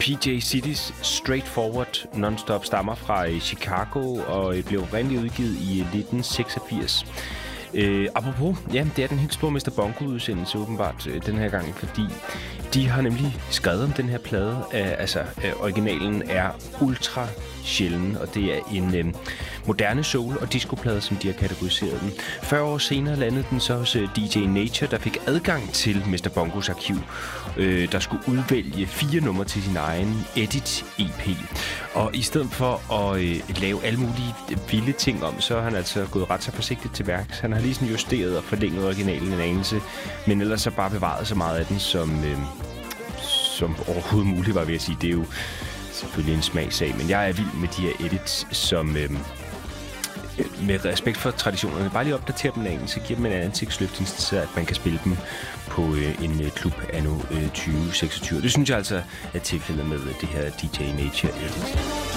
PJ City's Straightforward Nonstop stammer fra Chicago og blev oprindeligt udgivet i 1986. Apropos, ja, det er den helt store Mr. Bongo-udsendelse åbenbart den her gang, fordi de har nemlig skrevet om den her plade. Originalen er ultra sjælden, og det er en moderne soul- og discoplade, som de har kategoriseret den. 40 år senere landede den så hos DJ Nature, der fik adgang til Mr. Bongos arkiv, der skulle udvælge 4 numre til sin egen edit-EP. Og i stedet for at lave alle mulige vilde ting om, så har han altså gået ret så forsigtigt til værks. Han har lige sådan justeret og forlænget originalen en anelse, men ellers så bare bevaret så meget af den, som overhovedet muligt var ved at sige. Det er jo selvfølgelig en smagssag, men jeg er vild med de her edits, som med respekt for traditionerne bare lige opdaterer dem en, så giver dem en ansigtsløft, så at man kan spille dem på en klub anno 2026. Det synes jeg altså er tilfældet med det her DJ Nature edit.